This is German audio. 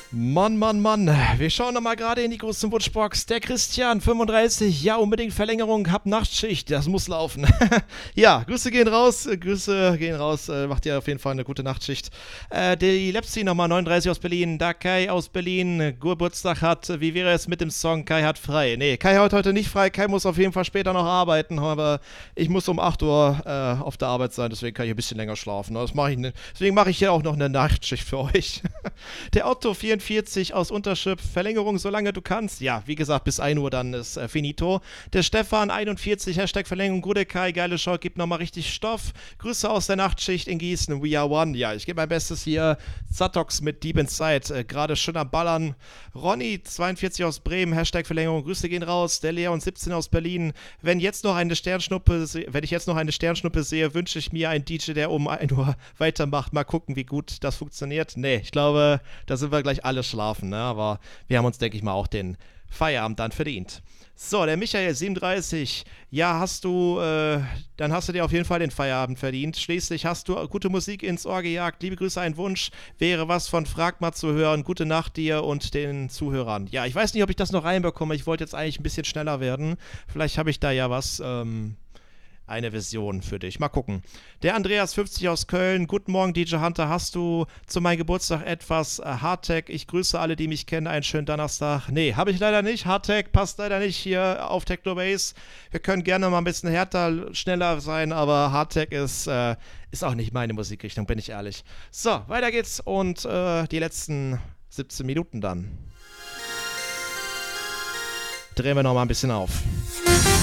Mann, Mann, Mann. Wir schauen nochmal gerade in die große Wunschbox. Der Christian, 35. Ja, unbedingt Verlängerung. Hab Nachtschicht. Das muss laufen. Ja, Grüße gehen raus. Grüße gehen raus. Macht ihr auf jeden Fall eine gute Nachtschicht. Die Lepsi nochmal, 39 aus Berlin. Da Kai aus Berlin Geburtstag hat. Wie wäre es mit dem Song Kai hat frei? Nee, Kai hat heute nicht frei. Kai muss auf jeden Fall später noch arbeiten. Aber ich muss um 8 Uhr auf der Arbeit sein. Deswegen kann ich ein bisschen länger schlafen. Deswegen mache ich hier auch noch eine Nachtschicht für euch. Der Otto, 44 aus Unterschrift, Verlängerung, solange du kannst. Ja, wie gesagt, bis 1 Uhr dann ist finito. Der Stefan, 41, Hashtag Verlängerung, gute Kai, geile Show, gibt nochmal richtig Stoff. Grüße aus der Nachtschicht in Gießen, we are one. Ja, ich gebe mein Bestes hier. Zatox mit Deep Inside, gerade schön am Ballern. Ronny, 42 aus Bremen, Hashtag Verlängerung, Grüße gehen raus. Der Leon, 17 aus Berlin. Wenn ich jetzt noch eine Sternschnuppe sehe, wünsche ich mir einen DJ, der um 1 Uhr weitermacht. Mal gucken, wie gut das funktioniert. Nee, ich glaube, da sind wir gleich alle schlafen, ne? Aber wir haben uns, denke ich mal, auch den Feierabend dann verdient. So, der Michael, 37. Ja, dann hast du dir auf jeden Fall den Feierabend verdient. Schließlich hast du gute Musik ins Ohr gejagt. Liebe Grüße, ein Wunsch wäre was von Frag mal zu hören. Gute Nacht dir und den Zuhörern. Ja, ich weiß nicht, ob ich das noch reinbekomme. Ich wollte jetzt eigentlich ein bisschen schneller werden. Vielleicht habe ich da ja was, eine Vision für dich. Mal gucken. Der Andreas, 50 aus Köln. Guten Morgen, DJ Hunter. Hast du zu meinem Geburtstag etwas Hardtech? Ich grüße alle, die mich kennen. Einen schönen Donnerstag. Nee, habe ich leider nicht. Hardtech passt leider nicht hier auf Technobase. Wir können gerne mal ein bisschen härter, schneller sein, aber Hardtech ist auch nicht meine Musikrichtung, bin ich ehrlich. So, weiter geht's und die letzten 17 Minuten dann. Drehen wir noch mal ein bisschen auf.